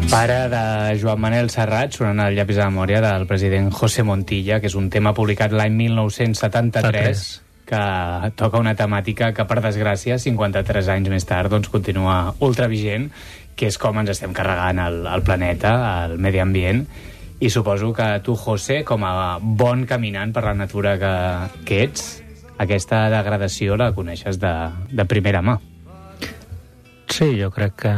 Pare de Joan Manel Serrat, sonant el llapis de memòria del president José Montilla, que és un tema publicat l'any 1973, que toca una temàtica que, per desgràcia, 53 anys més tard, doncs continua ultravigent, que és com ens estem carregant el planeta, el medi ambient. I suposo que tu, José, com a bon caminant per la natura que ets, aquesta degradació la coneixes de primera mà. Sí, jo crec que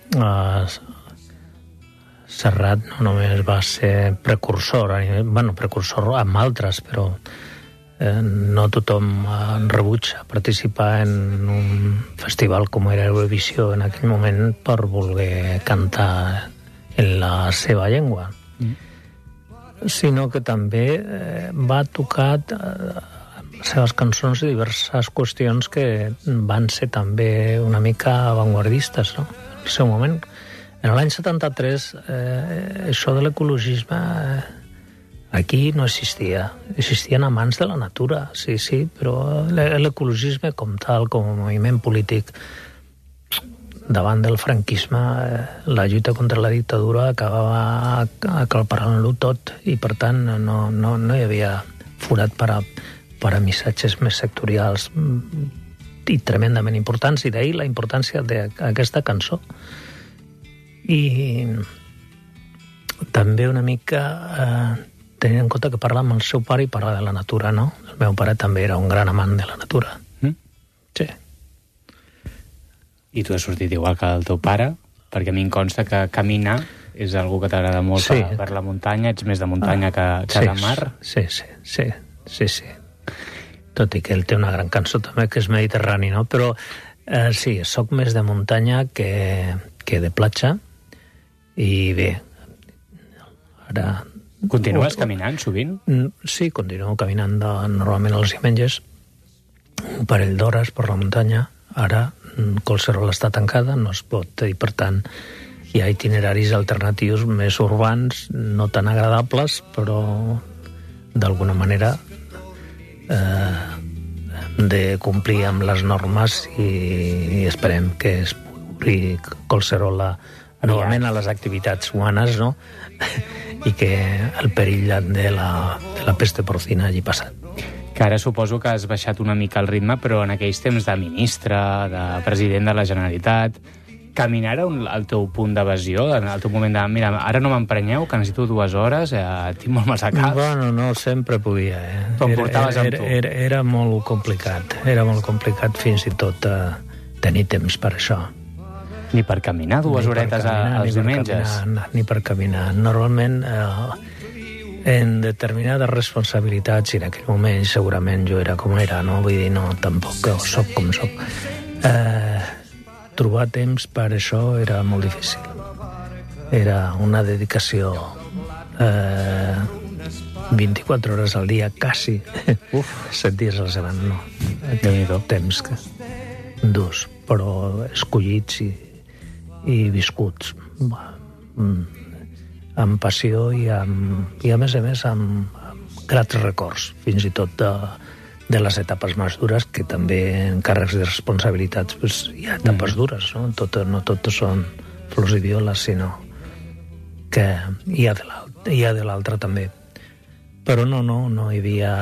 Serrat no només va ser precursor, precursor amb altres, però no tothom rebutja participar en un festival com era Eurovisió en aquell moment per voler cantar en la seva llengua. Sinó que també va tocar les seves cançons i diverses qüestions que van ser també una mica avantguardistes, no? En el seu moment. En l'any 73, això de l'ecologisme aquí no existia. Existien amants de la natura, sí, però l'ecologisme com tal, com a moviment polític, davant del franquisme, la lluita contra la dictadura acabava acalparant-lo tot i, per tant, no hi havia forat per a missatges més sectorials i tremendament importants, i d'ahir la importància d'aquesta cançó. I també una mica tenint en compte que parla amb el seu pare i parla de la natura, no? El meu pare també era un gran amant de la natura. Sí. I tu has sortit igual que el teu pare, perquè a mi em consta que caminar és algo que t'agrada molt per la muntanya, ets més de muntanya que de mar. Sí. Tot i que ell té una gran cançó també, que és Mediterrani, no? Però sí, soc més de muntanya que de platja. I bé, ara... Continues caminant sovint? Sí, continuo caminant normalment els diumenges, un parell d'hores per la muntanya. Ara Collserola està tancada, no es pot, i per tant hi ha itineraris alternatius més urbans, no tan agradables, però d'alguna manera hem de complir amb les normes i esperem que es pugui Collserola novament a les activitats humanes, no? I que el perill de la peste porcina hagi passat. Que ara suposo que has baixat una mica el ritme, però en aquells temps de ministre, de president de la Generalitat, caminar era el teu punt d'evasió, en el teu moment de, mira, ara no m'emprenyeu, que necessito 2 hores, tinc molt mal a cap. Bueno, no sempre podia, Em portaves amb tu. Era molt complicat fins i tot tenir temps per això. Ni per caminar 2 horetes als diumenges? Ni per caminar. Normalment, en determinades responsabilitats, i en aquell moment segurament jo era com era, no? Vull dir, no, tampoc soc com soc. Trobar temps per això era molt difícil. Era una dedicació 24 hores al dia, quasi. 7 dies a la setmana, no. Temps durs, però escollits i viscuts amb passió i a més a més amb grats records, fins i tot de les etapes més dures, que també en càrrecs de responsabilitats hi ha etapes dures, no? No totes són flors i violes, sinó que hi ha de l'altra també. Però no hi havia...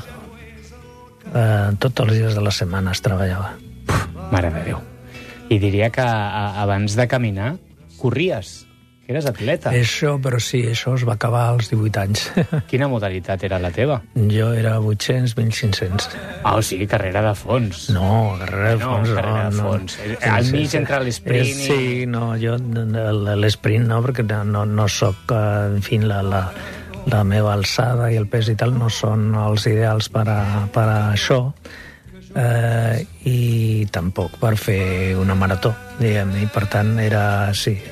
tots els dies de la setmana es treballava. Mare de Déu. I diria que abans de caminar corries, que eres atleta. Però sí, això es va acabar als 18 anys. Quina modalitat era la teva? Jo era 800, 1500. O sigui, carrera de fons. No, carrera de fons. Al mig entre l'esprint i... Sí, no, jo l'esprint no, perquè no soc, en fi, la meva alçada i el pes i tal no són els ideals per a això. I tampoc per fer una marató, diguem-ne, i per tant era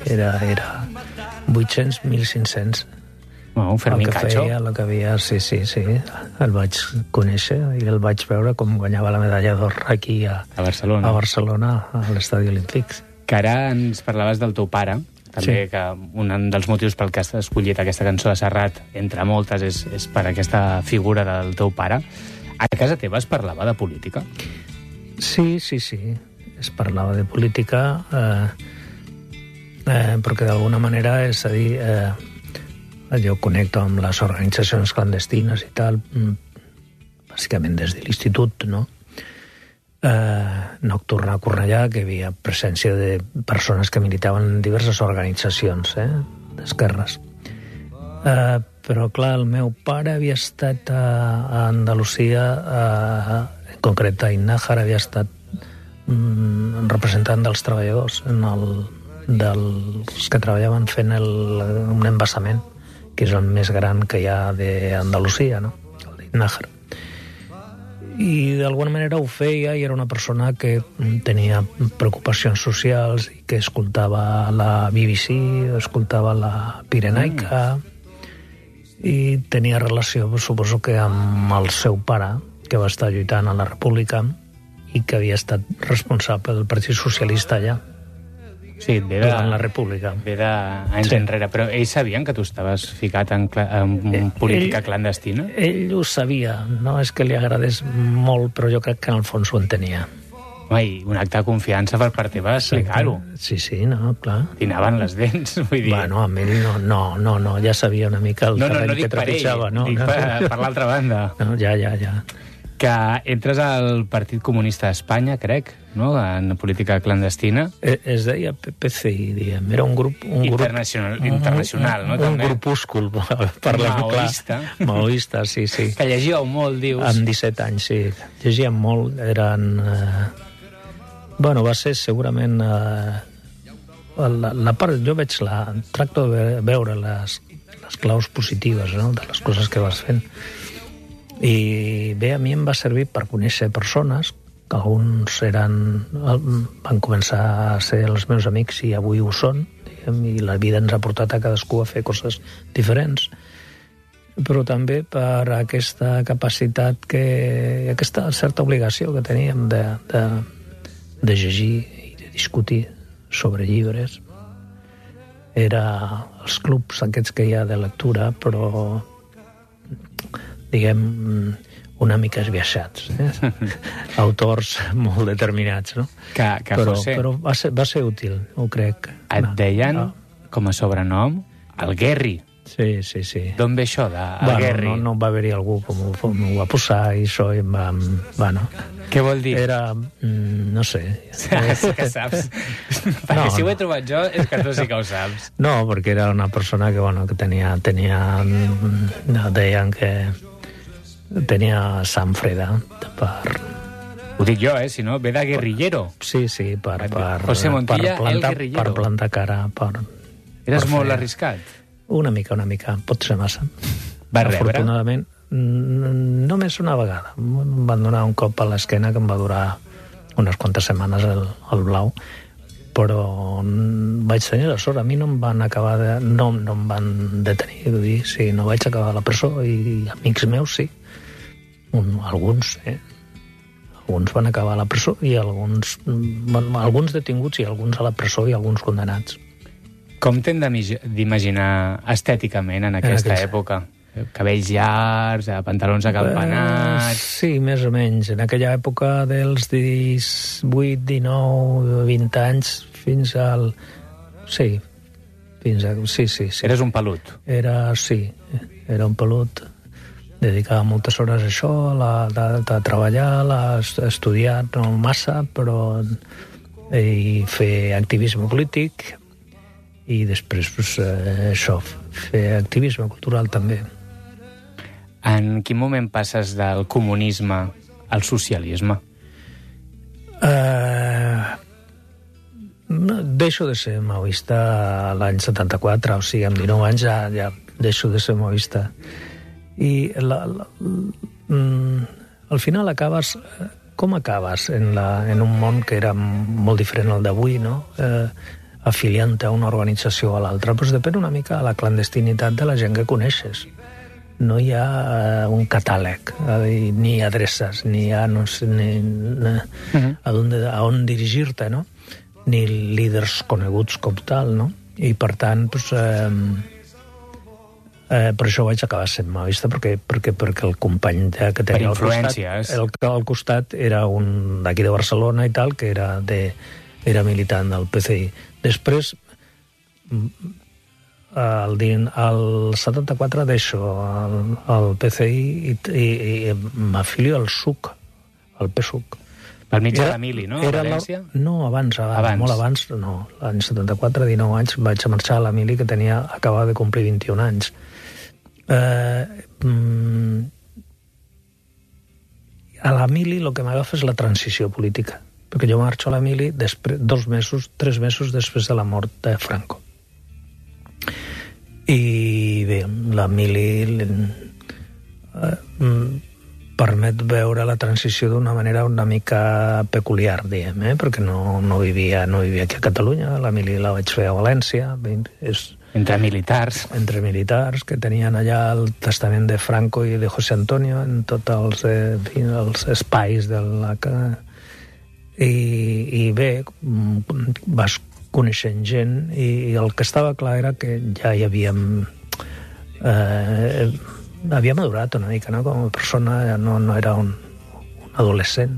800, 1.500. Un Fermín Cacho. El que havia, sí. El vaig conèixer i el vaig veure com guanyava la medalla d'or aquí a Barcelona, a l'Estadi Olímpic. Que ara ens parlaves del teu pare, també, que un dels motius pel que has escollit aquesta cançó de Serrat, entre moltes, és per aquesta figura del teu pare. A casa teva es parlava de política? Sí. Es parlava de política. perquè d'alguna manera, és a dir, jo connecto amb les organitzacions clandestines i tal, bàsicament des de l'institut, no? Nocturna a Cornellà, que hi havia presència de persones que militaven en diverses organitzacions d'esquerres. Però, clar, el meu pare havia estat a Andalusia, en concret a Innájar, havia estat representant dels treballadors, dels que treballaven fent un embassament, que és el més gran que hi ha d'Andalusia, no? El d'Innájar. I d'alguna manera ho feia, i era una persona que tenia preocupacions socials i que escoltava la BBC, escoltava la Pirenaica, i tenia relació, suposo que amb el seu pare, que va estar lluitant a la República i que havia estat responsable del Partit Socialista allà. Sí, durant la República. Ve d'anys enrere. Però ells sabien que tu estaves ficat en política clandestina? Ell ho sabia. No és que li agradés molt, però jo crec que en el fons ho entenia. Home, i un acte de confiança per part teva explicar-ho. Sí, no, clar. Tinaven les dents, vull dir... Bueno, amb ell no, ja sabia una mica el terreny que trepitjava. No dic per l'altra banda. No, ja. Que entres al Partit Comunista d'Espanya, crec, no?, en política clandestina. Es deia PCI, diguem. Era un grup... Internacional, no? Un grupúscul, maoista. Maoista, sí. Que llegíeu molt, dius. Amb 17 anys, sí. Llegíem molt, eren... va ser segurament... La part... Jo tracto de veure les claus positives, no?, de les coses que vas fent. I bé, a mi em va servir per conèixer persones, que alguns van començar a ser els meus amics i avui ho són, diguem, i la vida ens ha portat a cadascú a fer coses diferents, però també per aquesta capacitat, aquesta certa obligació que teníem de llegir i de discutir sobre llibres. Era els clubs aquests que hi ha de lectura, però diguem, una mica esbiaixats, autors molt determinats, no? Però va ser útil, ho crec. Et deien, com a sobrenom, el Guerri. Sí. D'on ve això, el Guerri? No va haver-hi algú que m'ho va posar i això em va... Què vol dir? Era... no sé. Sí que saps. Perquè si ho he trobat jo, és que tu sí que ho saps. No, perquè era una persona que tenia... Deien que tenia sang freda per... Ho dic jo, si no, ve de guerrillero. Sí, per José Montilla, el guerrillero. Per plantar cara, Eres molt arriscat? Una mica, pot ser massa. Va rebre? Afortunadament, només una vegada. Em van donar un cop a l'esquena que em va durar unes quantes setmanes el blau, però vaig tenir la sort. A mi no em van acabar no em van detenir, vull dir, sí, no vaig acabar a la presó, i amics meus sí. Alguns van acabar a la presó, i alguns detinguts, i alguns a la presó, i alguns condenats. Com t'hem d'imaginar estèticament en aquesta època? Cabells llargs, pantalons acampanats... Sí, més o menys. En aquella època dels 18, 19, 20 anys, fins al... Sí. Eres un pelut. Era un pelut. Dedicava moltes hores a això, de treballar, a estudiar, no massa, però i fer activisme polític, i després això, fer activisme cultural també. En quin moment passes del comunisme al socialisme? Deixo de ser maoista l'any 74, o sigui, amb 19 anys ja deixo de ser maoista. I al final acabes... Com acabes en un món que era molt diferent al d'avui, no? Afiliant-te a una organització o a l'altra, però depèn una mica de la clandestinitat de la gent que coneixes. No hi ha un catàleg, ni adreces, ni hi ha a on dirigir-te, no? Ni líders coneguts com tal, no? I per tant, per això vaig acabar sent maoista, perquè el company que tenia al costat era un d'aquí de Barcelona i tal, que era militant del PCI. Després al 74 deixo el PCI i m'afilio al SUC, al PSUC. Pel mig de l'Emili, no? A València? No, abans, molt abans, no. L'any 74, 19 anys, vaig marxar a l'Emili, que acabava de complir 21 anys. A l'Emili el que m'agafa és la transició política, perquè jo marxo a l'Emili 3 mesos després de la mort de Franco. I bé, l'Emili permet veure la transició d'una manera una mica peculiar, diguem, perquè no vivia aquí a Catalunya, l'Emili la vaig fer a València. Entre militars. Entre militars, que tenien allà el testament de Franco i de José Antonio en tots els espais de la... I bé, vas coneixent gent i el que estava clar era que ja hi havíem madurat una mica, no? Com a persona, ja no era un adolescent,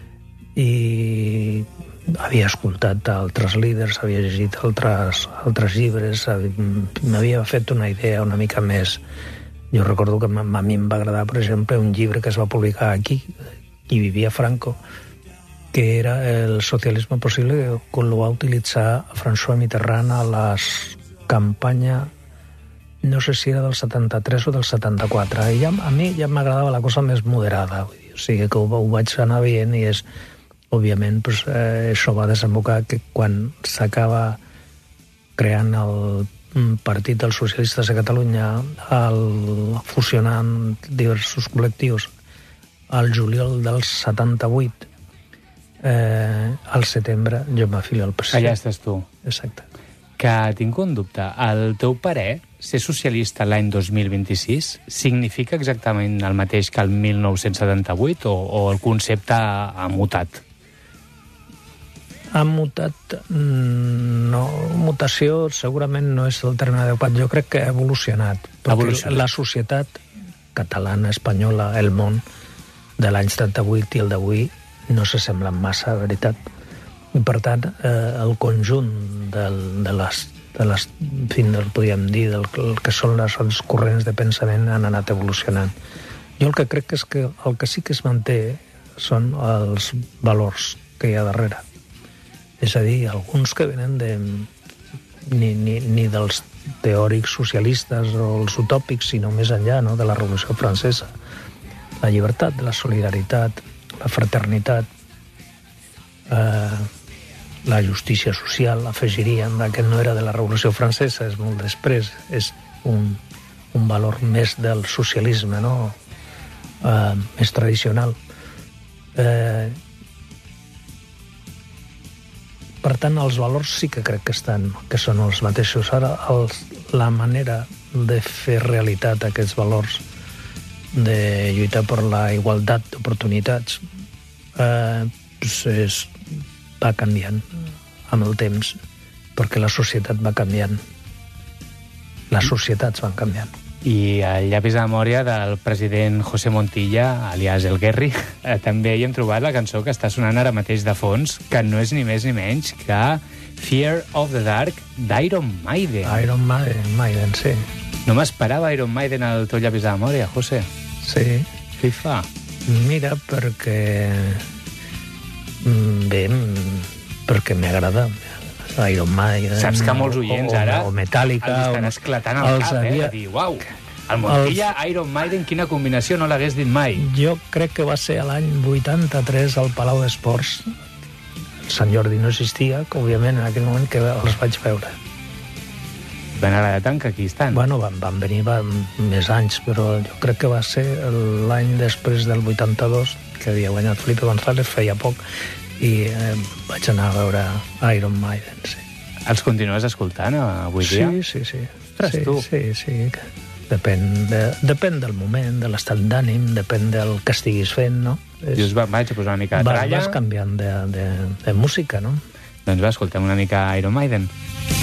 i havia escoltat altres líders, havia llegit altres llibres, m'havia fet una idea una mica més. Jo recordo que a mi em va agradar, per exemple, un llibre que es va publicar aquí, Qui vivia Franco, que era El socialisme possible, que lo va utilitzar François Mitterrand a la campanya, no sé si era del 73 o del 74, i a mi ja m'agradava la cosa més moderada, o sigui que ho vaig anar veient, i òbviament això va desembocar que quan s'acaba creant el Partit dels Socialistes de Catalunya, fusionant diversos col·lectius, al juliol del 78, al setembre jo m'afilio al PSC. Allà estàs tu. Exacte. Que tinc un dubte. El teu parer, ser socialista l'any 2026, significa exactament el mateix que el 1978 o el concepte ha mutat? Ha mutat, no. Mutació segurament no és el terme adequat. Jo crec que ha evolucionat. Perquè la societat catalana, espanyola, el món de l'any 78 i el d'avui no s'assemblen massa, de veritat. I per tant, el conjunt podríem dir, del que són els corrents de pensament han anat evolucionant. Jo el que crec és que el que sí que es manté són els valors que hi ha darrere. És a dir, alguns que venen ni dels teòrics socialistes o els utòpics, sinó més enllà, no?, de la Revolució Francesa. La llibertat, la solidaritat, la fraternitat, la justícia social, afegiríem, que no era de la Revolució Francesa, és molt després, és un valor més del socialisme, no?, més tradicional. Per tant, els valors sí que crec que són els mateixos. Ara, la manera de fer realitat aquests valors, de lluitar per la igualtat d'oportunitats, va canviant amb el temps, perquè la societat va canviant. Les societats van canviant. I al llapis de memòria del president José Montilla, alias El Guerri, també hi hem trobat la cançó que està sonant ara mateix de fons, que no és ni més ni menys que Fear of the Dark d'Iron Maiden. Iron Maiden, sí. No m'esperava Iron Maiden al teu llapis de memòria, José. Sí. Què hi fa? Mira, perquè... Bé, perquè m'agrada Iron Maiden. Saps que molts oients ara o Metallica estan esclatant el cap, de dir, uau, el Montilla, Iron Maiden, quina combinació, no l'hagués dit mai. Jo crec que va ser l'any 83 al Palau d'Esports. El Sant Jordi no existia, que òbviament en aquell moment que els vaig veure. Van agradar tant que aquí estan. Bueno, van venir més anys, però jo crec que va ser l'any després del 82, que havia guanyat Felipe González, feia poc, i vaig anar a veure Iron Maiden, sí. Els continues escoltant avui dia? Sí. Ostres, tu. Sí. Depèn del moment, de l'estat d'ànim, depèn del que estiguis fent, no? Just vaig a posar una mica de tralla. Vas canviant de música, no? Doncs va, escoltem una mica Iron Maiden.